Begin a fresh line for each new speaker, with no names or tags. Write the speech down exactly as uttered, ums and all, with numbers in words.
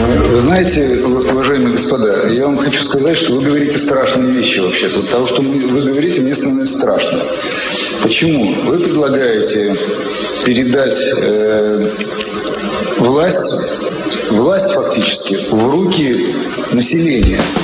Вы знаете, уважаемые господа, я вам хочу сказать, что вы говорите страшные вещи вообще-то. Вот того, что вы говорите, мне становится страшно. Почему? Вы предлагаете передать э, власть, власть фактически в руки населения.